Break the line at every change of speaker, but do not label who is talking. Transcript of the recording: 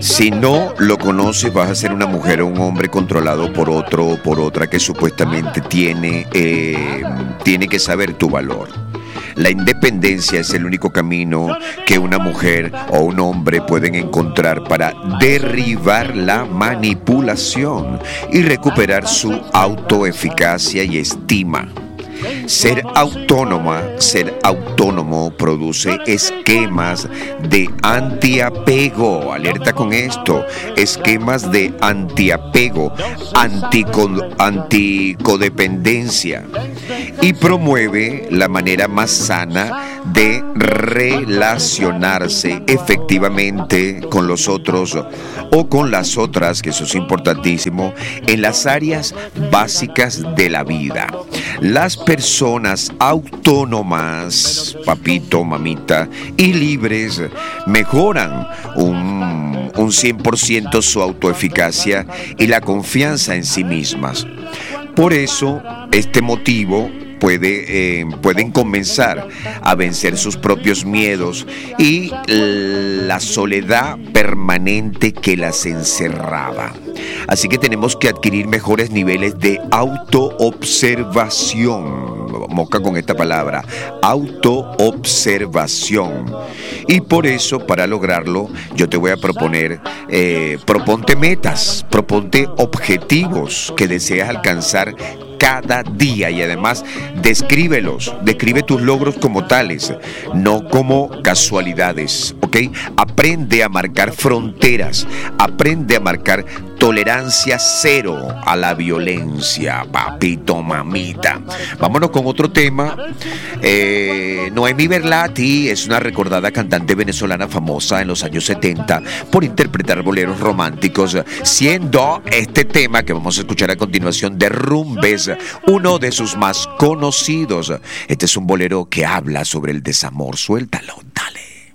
Si no lo conoces, vas a ser una mujer o un hombre controlado por otro o por otra que supuestamente tiene que saber tu valor. La independencia es el único camino que una mujer o un hombre pueden encontrar para derribar la manipulación y recuperar su autoeficacia y estima. Ser autónomo produce esquemas de antiapego, alerta con esto, esquemas de antiapego, anticodependencia, y promueve la manera más sana de relacionarse efectivamente con los otros o con las otras, que eso es importantísimo, en las áreas básicas de la vida. Las personas autónomas, papito, mamita, y libres mejoran un 100% su autoeficacia y la confianza en sí mismas. Por eso, este motivo pueden comenzar a vencer sus propios miedos y la soledad permanente que las encerraba. Así que tenemos que adquirir mejores niveles de autoobservación. Moca con esta palabra, autoobservación. Y por eso, para lograrlo, yo te voy a proponer, proponte metas, proponte objetivos que deseas alcanzar cada día, y además describe tus logros como tales, no como casualidades, ¿ok? Aprende a marcar fronteras, aprende a marcar tolerancia cero a la violencia, papito, mamita. Vámonos con otro tema. Noemi Berlati es una recordada cantante venezolana famosa en los años 70 por interpretar boleros románticos, siendo este tema que vamos a escuchar a continuación, Derrumbes, uno de sus más conocidos. Este es un bolero que habla sobre el desamor. Suéltalo.